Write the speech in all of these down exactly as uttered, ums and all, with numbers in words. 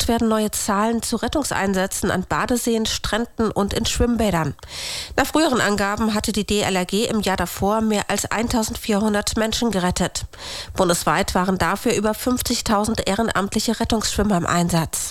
Bald werden neue Zahlen zu Rettungseinsätzen an Badeseen, Stränden und in Schwimmbädern. Nach früheren Angaben hatte die D L R G im Jahr davor mehr als eintausendvierhundert Menschen gerettet. Bundesweit waren dafür über fünfzigtausend ehrenamtliche Rettungsschwimmer im Einsatz.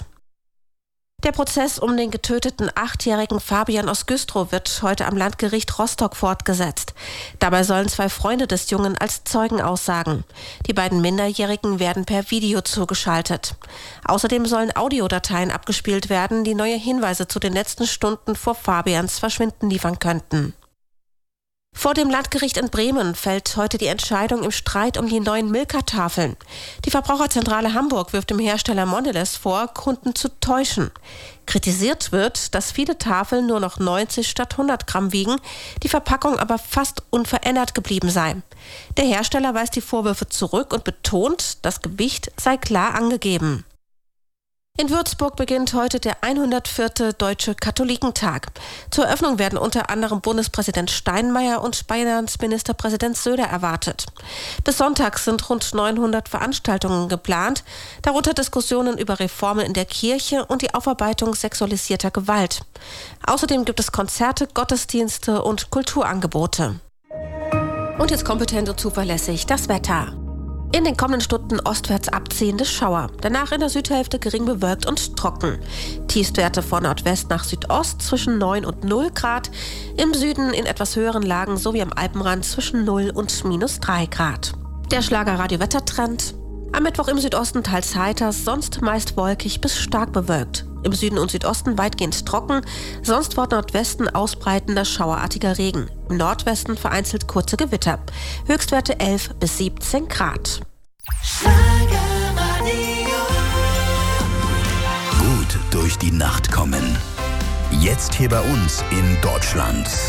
Der Prozess um den getöteten achtjährigen Fabian aus Güstrow wird heute am Landgericht Rostock fortgesetzt. Dabei sollen zwei Freunde des Jungen als Zeugen aussagen. Die beiden Minderjährigen werden per Video zugeschaltet. Außerdem sollen Audiodateien abgespielt werden, die neue Hinweise zu den letzten Stunden vor Fabians Verschwinden liefern könnten. Vor dem Landgericht in Bremen fällt heute die Entscheidung im Streit um die neuen Milka-Tafeln. Die Verbraucherzentrale Hamburg wirft dem Hersteller Mondelez vor, Kunden zu täuschen. Kritisiert wird, dass viele Tafeln nur noch neunzig statt hundert Gramm wiegen, die Verpackung aber fast unverändert geblieben sei. Der Hersteller weist die Vorwürfe zurück und betont, das Gewicht sei klar angegeben. In Würzburg beginnt heute der hundertvierte Deutsche Katholikentag. Zur Eröffnung werden unter anderem Bundespräsident Steinmeier und Bayerns Ministerpräsident Söder erwartet. Bis Sonntag sind rund neunhundert Veranstaltungen geplant, darunter Diskussionen über Reformen in der Kirche und die Aufarbeitung sexualisierter Gewalt. Außerdem gibt es Konzerte, Gottesdienste und Kulturangebote. Und jetzt kompetent und zuverlässig das Wetter. In den kommenden Stunden ostwärts abziehende Schauer. Danach in der Südhälfte gering bewölkt und trocken. Tiefstwerte von Nordwest nach Südost zwischen neun und null Grad. Im Süden in etwas höheren Lagen sowie am Alpenrand zwischen null und minus drei Grad. Der Schlager-Radio-Wettertrend. Am Mittwoch im Südosten teils heiter, sonst meist wolkig bis stark bewölkt. Im Süden und Südosten weitgehend trocken, sonst vor Nordwesten ausbreitender schauerartiger Regen. Im Nordwesten vereinzelt kurze Gewitter. Höchstwerte elf bis siebzehn Grad. Gut durch die Nacht kommen. Jetzt hier bei uns in Deutschland.